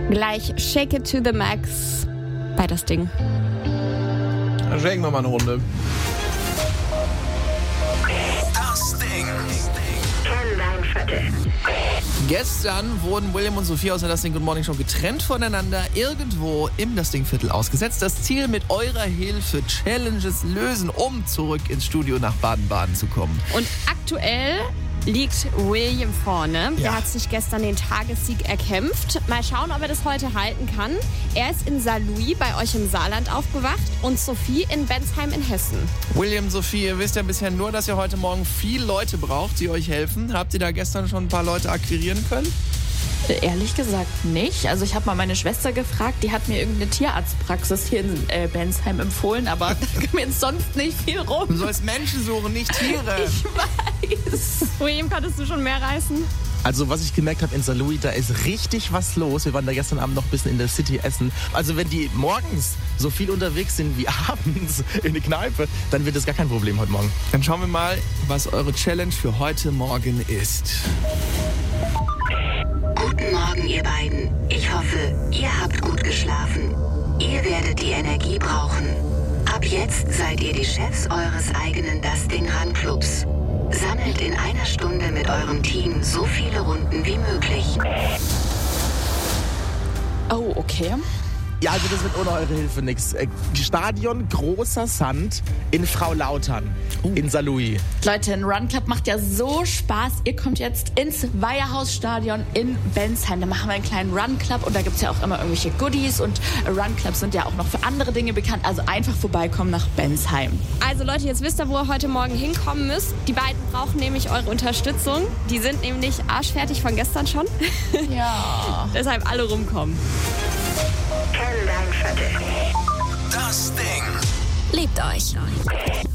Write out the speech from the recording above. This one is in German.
Gleich Shake It to the Max bei das Ding. Dann shaken wir mal eine Runde. Das Ding. Kenn dein Viertel. Gestern wurden William und Sophie aus der Das Ding Good Morning Show getrennt voneinander irgendwo im Das Ding Viertel ausgesetzt. Das Ziel, mit eurer Hilfe Challenges lösen, um zurück ins Studio nach Baden-Baden zu kommen. Und aktuell liegt William vorne. Der hat sich gestern den Tagessieg erkämpft. Mal schauen, ob er das heute halten kann. Er ist in Saarlouis bei euch im Saarland aufgewacht und Sophie in Bensheim in Hessen. William, Sophie, ihr wisst ja bisher nur, dass ihr heute Morgen viele Leute braucht, die euch helfen. Habt ihr da gestern schon ein paar Leute akquirieren können? Ehrlich gesagt nicht. Also ich habe mal meine Schwester gefragt, die hat mir irgendeine Tierarztpraxis hier in Bensheim empfohlen, aber da kam jetzt sonst nicht viel rum. Du sollst Menschen suchen, nicht Tiere. Ich weiß. William, konntest du schon mehr reißen? Also was ich gemerkt habe in Saarlouis, da ist richtig was los. Wir waren da gestern Abend noch ein bisschen in der City essen. Also wenn die morgens so viel unterwegs sind wie abends in der Kneipe, dann wird das gar kein Problem heute Morgen. Dann schauen wir mal, was eure Challenge für heute Morgen ist. Guten Morgen, ihr beiden. Ich hoffe, ihr habt gut geschlafen. Ihr werdet die Energie brauchen. Ab jetzt seid ihr die Chefs eures eigenen Das Ding Run Clubs. Sammelt in einer Stunde mit eurem Team so viele Runden wie möglich. Oh, okay. Ja, also das wird ohne eure Hilfe nichts. Stadion Großer Sand in Frau Lautern in Saarlouis. Leute, ein Run Club macht ja so Spaß. Ihr kommt jetzt ins Weiherhausstadion in Bensheim. Da machen wir einen kleinen Run Club und da gibt es ja auch immer irgendwelche Goodies und Run Clubs sind ja auch noch für andere Dinge bekannt. Also einfach vorbeikommen nach Bensheim. Also Leute, jetzt wisst ihr, wo ihr heute Morgen hinkommen müsst. Die beiden brauchen nämlich eure Unterstützung. Die sind nämlich arschfertig von gestern schon. Ja. Deshalb alle rumkommen. Kenn dein Viertel. Das Ding. Liebt euch.